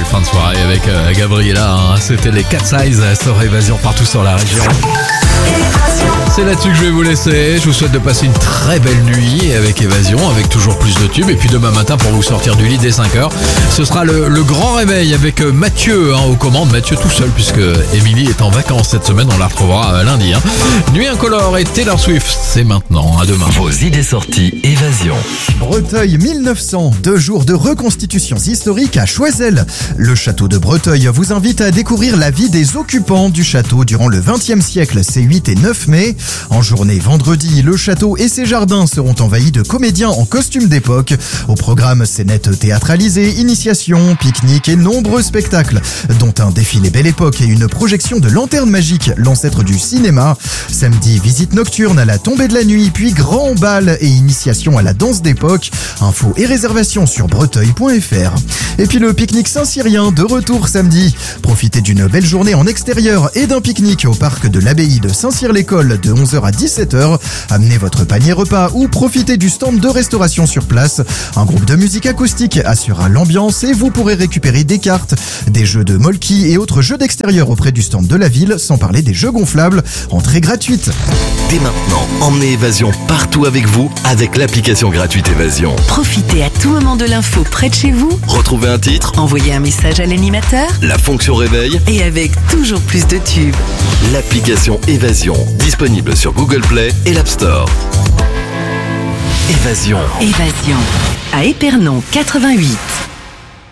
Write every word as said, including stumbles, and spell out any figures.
fin de soirée avec euh, Gabriella. Hein. C'était les Cat Size sur Évasion partout sur la région. C'est là-dessus que je vais vous laisser. Je vous souhaite de passer une très belle nuit avec Évasion, avec toujours plus de tubes. Et puis demain matin, pour vous sortir du lit dès cinq heures, ce sera le, le grand réveil avec Mathieu hein, aux commandes. Mathieu tout seul, puisque Émilie est en vacances cette semaine. On la retrouvera lundi. Hein. Nuit incolore et Taylor Swift, c'est maintenant. À demain. Vos idées sorties Évasion. Breteuil mille neuf cents, deux jours de reconstitutions historiques à Choiseul. Le château de Breteuil vous invite à découvrir la vie des occupants du château durant le vingtième siècle, ces huit et neuf mai. En journée vendredi, le château et ses jardins seront envahis de comédiens en costume d'époque. Au programme, scénettes théâtralisées, initiations, pique-niques et nombreux spectacles, dont un défilé Belle Époque et une projection de Lanterne Magique, l'ancêtre du cinéma. Samedi, visite nocturne à la tombée de la nuit, puis grand bal et initiation à la danse d'époque. Infos et réservations sur breteuil point f r. Et puis le pique-nique Saint-Cyrien de retour samedi. Profitez d'une belle journée en extérieur et d'un pique-nique au parc de l'abbaye de Saint-Cyr-l'École de onze heures à dix-sept heures. Amenez votre panier repas ou profitez du stand de restauration sur place. Un groupe de musique acoustique assurera l'ambiance et vous pourrez récupérer des cartes, des jeux de molki et autres jeux d'extérieur auprès du stand de la ville, sans parler des jeux gonflables. Entrée gratuite. Dès maintenant, emmenez Évasion partout avec vous avec l'application gratuite Évasion. Profitez à tout moment de l'info près de chez vous. Retrouvez un titre, Envoyez un message à l'animateur. la fonction réveil, Et avec toujours plus de tubes. l'application Évasion, disponible sur Google Play et l'App Store. Évasion. Évasion. À Épernon quatre-vingt-huit.